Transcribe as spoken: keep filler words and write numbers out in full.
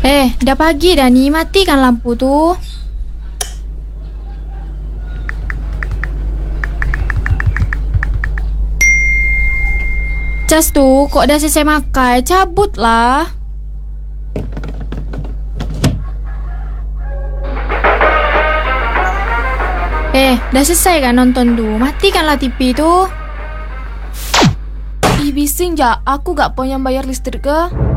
Eh, dah pagi dah ni. Matikan lampu tu. Cas tu, kok dah selesai makan? Cabutlah. Eh, dah selesai kan nonton tu? Matikanlah T V tu. Ih, bising je. Aku gak punya bayar listrik ke?